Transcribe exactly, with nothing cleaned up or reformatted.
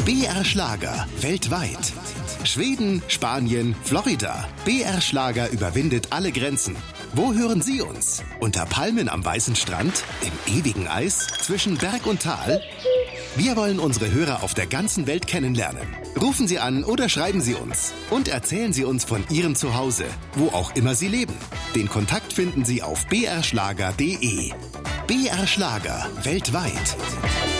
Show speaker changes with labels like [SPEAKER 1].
[SPEAKER 1] B R Schlager weltweit. Schweden, Spanien, Florida. B R Schlager überwindet alle Grenzen. Wo hören Sie uns? Unter Palmen am weißen Strand? Im ewigen Eis? Zwischen Berg und Tal? Wir wollen unsere Hörer auf der ganzen Welt kennenlernen. Rufen Sie an oder schreiben Sie uns. Und erzählen Sie uns von Ihrem Zuhause, wo auch immer Sie leben. Den Kontakt finden Sie auf b r schlager punkt d e. B R Schlager weltweit.